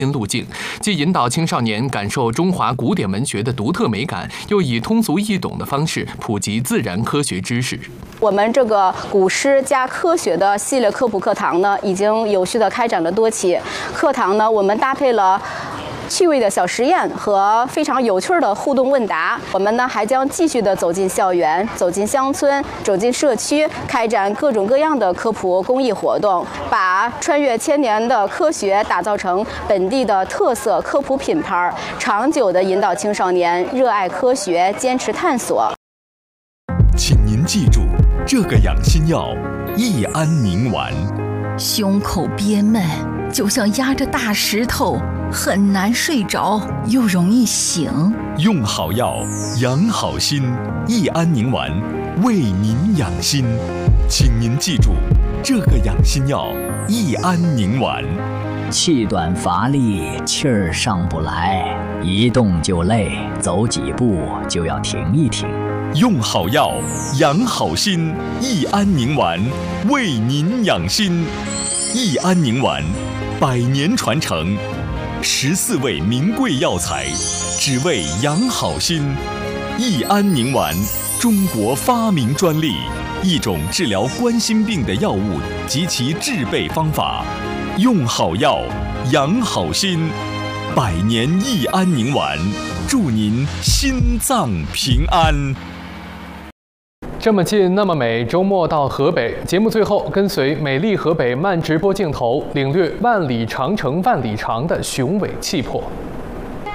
新路径，既引导青少年感受中华古典文学的独特美感，又以通俗易懂的方式普及自然科学知识。 我们这个古诗加科学的系列科普课堂呢，已经有序的开展了多期。课堂呢，我们搭配了趣味的小实验和非常有趣的互动问答。我们呢还将继续的走进校园、走进乡村、走进社区，开展各种各样的科普公益活动，把穿越千年的科学打造成本地的特色科普品牌，长久的引导青少年热爱科学，坚持探索。 请您记住，这个养心药益安宁丸。 胸口憋闷，就像压着大石头，很难睡着，又容易醒。 用好药，养好心，益安宁丸为您养心。请您记住，这个养心药益安宁丸。 气短乏力，气儿上不来，一动就累，走几步就要停一停。 用好药，养好心，益安宁丸为您养心。益安宁丸100年传承，14味名贵药材，只为养好心。益安宁丸，中国发明专利，一种治疗冠心病的药物及其制备方法。用好药，养好心，100年益安宁丸，祝您心脏平安。 这么近，那么美，周末到河北。节目最后，跟随美丽河北慢直播镜头，领略万里长城万里长的雄伟气魄。